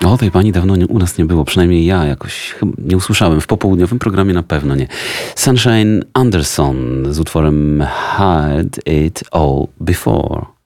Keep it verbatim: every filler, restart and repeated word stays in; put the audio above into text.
O, tej pani dawno nie, u nas nie było. Przynajmniej ja jakoś chyba nie usłyszałem. W popołudniowym programie na pewno nie. Sunshine Anderson z utworem Had It All Before.